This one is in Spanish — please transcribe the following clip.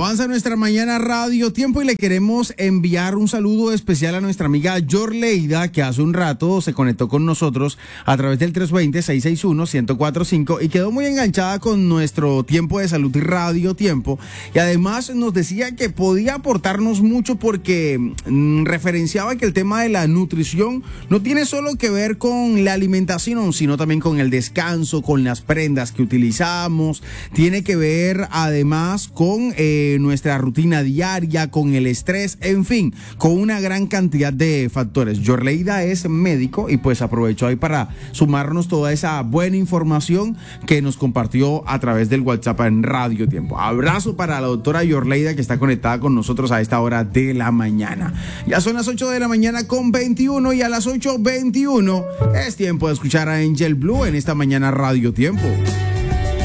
Avanza nuestra mañana Radio Tiempo y le queremos enviar un saludo especial a nuestra amiga Yorleida, que hace un rato se conectó con nosotros a través del 320-661-1045 y quedó muy enganchada con nuestro tiempo de salud y Radio Tiempo. Y además nos decía que podía aportarnos mucho porque referenciaba que el tema de la nutrición no tiene solo que ver con la alimentación, sino también con el descanso, con las prendas que utilizamos. Tiene que ver además con nuestra rutina diaria, con el estrés, en fin, con una gran cantidad de factores. Yorleida es médico y pues aprovechó ahí para sumarnos toda esa buena información que nos compartió a través del WhatsApp en Radio Tiempo. Abrazo para la doctora Yorleida, que está conectada con nosotros a esta hora de la mañana. Ya son las 8 de la mañana con 21 y a las 8:21 es tiempo de escuchar a Angel Blue en esta mañana Radio Tiempo.